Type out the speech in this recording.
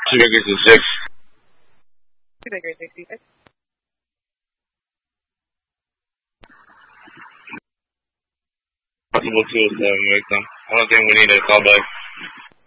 2 Baker 66. 2 Baker 66. Possible 207, Victim. I don't think we need a call back.